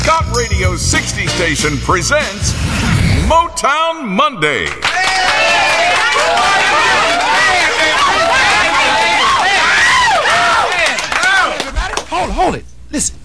Got Radio's 60 station presents Motown Monday. Hold it. Listen,